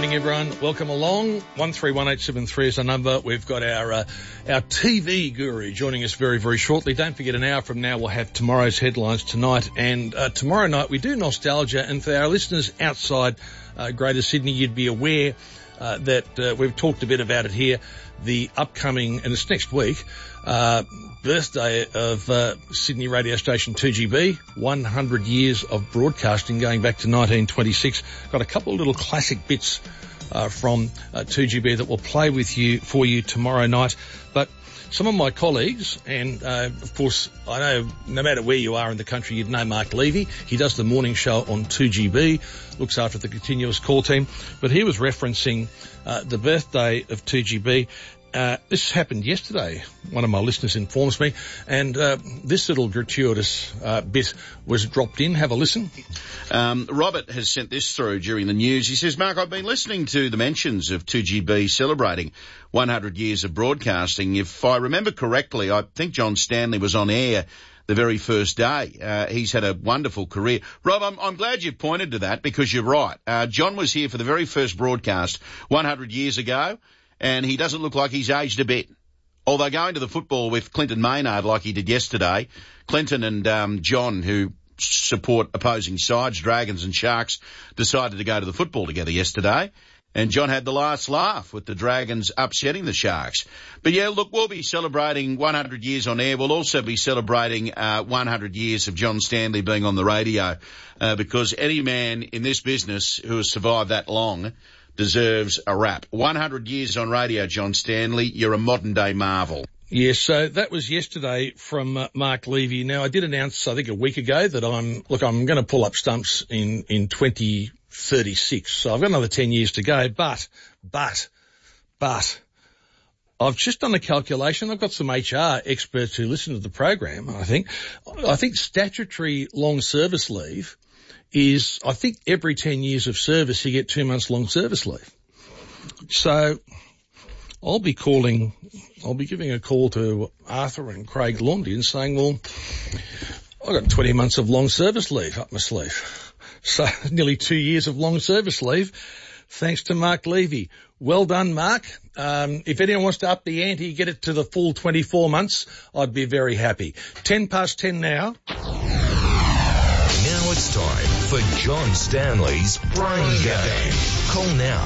evening, everyone. Welcome along. 131873 is the number. We've got our TV guru joining us very, very shortly. Don't forget, an hour from now we'll have tomorrow's headlines tonight. And tomorrow night we do nostalgia. And for our listeners outside Greater Sydney, you'd be aware that we've talked a bit about it here. The upcoming, and it's next week, birthday of Sydney radio station 2GB, 100 years of broadcasting going back to 1926. Got a couple of little classic bits from 2GB that we'll play for you tomorrow night. But some of my colleagues, and of course, I know no matter where you are in the country, you'd know Mark Levy. He does the morning show on 2GB, looks after the continuous call team. But he was referencing the birthday of 2GB. This happened yesterday, one of my listeners informs me, and this little gratuitous bit was dropped in. Have a listen. Robert has sent this through during the news. He says, Mark, I've been listening to the mentions of 2GB celebrating 100 years of broadcasting. If I remember correctly, I think John Stanley was on air the very first day. He's had a wonderful career. Rob, I'm glad you've pointed to that, because you're right. John was here for the very first broadcast 100 years ago. And he doesn't look like he's aged a bit. Although going to the football with Clinton Maynard like he did yesterday, Clinton and John, who support opposing sides, Dragons and Sharks, decided to go to the football together yesterday. And John had the last laugh with the Dragons upsetting the Sharks. But yeah, look, we'll be celebrating 100 years on air. We'll also be celebrating 100 years of John Stanley being on the radio, because any man in this business who has survived that long deserves a rap. 100 years on radio, John Stanley. You're a modern-day marvel. Yes, so that was yesterday from Mark Levy. Now, I did announce, I think a week ago, that I'm going to pull up stumps in 2036. So I've got another 10 years to go. But, I've just done a calculation. I've got some HR experts who listen to the program, I think statutory long service leave is, I think every 10 years of service you get 2 months long service leave. So I'll be giving a call to Arthur and Craig Laundy and saying, well, I've got 20 months of long service leave up my sleeve. So nearly 2 years of long service leave, thanks to Mark Levy. Well done, Mark. If anyone wants to up the ante, get it to the full 24 months, I'd be very happy. 10:10 now. Now it's time for John Stanley's Brain Game. Call now,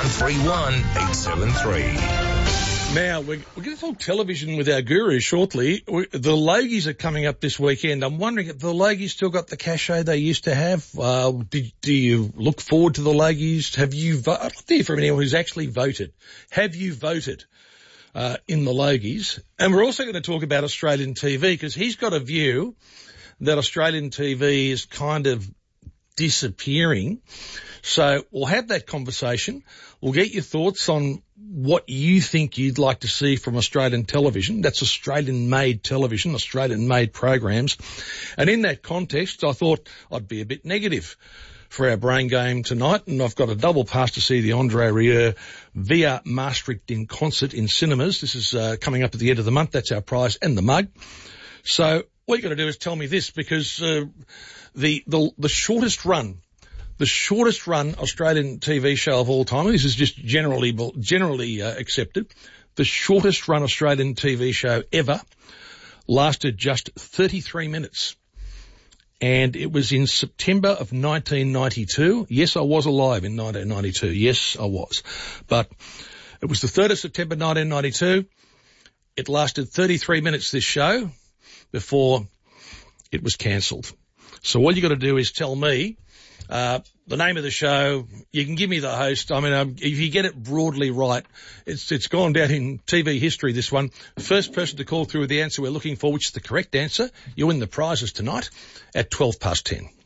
131873. Now, we're going to talk television with our guru shortly. The Logies are coming up this weekend. I'm wondering if the Logies still got the cachet they used to have. Do you look forward to the Logies? Have you voted? I'd love to hear from anyone who's actually voted. Have you voted in the Logies? And we're also going to talk about Australian TV, because he's got a view that Australian TV is kind of disappearing. So we'll have that conversation. We'll get your thoughts on what you think you'd like to see from Australian television. That's Australian-made television, Australian-made programs. And in that context, I thought I'd be a bit negative for our brain game tonight, and I've got a double pass to see the Andre Rieu via Maastricht in concert in cinemas. This is coming up at the end of the month. That's our prize and the mug. So what you got to do is tell me this, because the shortest run Australian TV show of all time, this is just generally accepted, the shortest run Australian TV show ever lasted just 33 minutes. And it was in September of 1992. Yes, I was alive in 1992. Yes, I was. But it was the 3rd of September 1992. It lasted 33 minutes, this show, before it was cancelled. So all you got to do is tell me the name of the show. You can give me the host. I mean, if you get it broadly right, it's gone down in TV history, this one. The first person to call through with the answer we're looking for, which is the correct answer, you win the prizes tonight at 10:12.